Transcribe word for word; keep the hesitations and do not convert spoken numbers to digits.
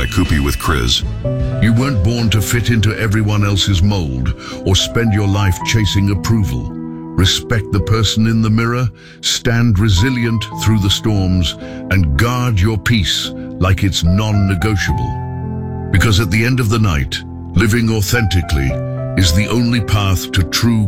Kupi with Chris. You weren't born to fit into everyone else's mold or spend your life chasing approval. Respect the person in the mirror, stand resilient through the storms, and guard your peace like it's non-negotiable. Because at the end of the night, living authentically is the only path to true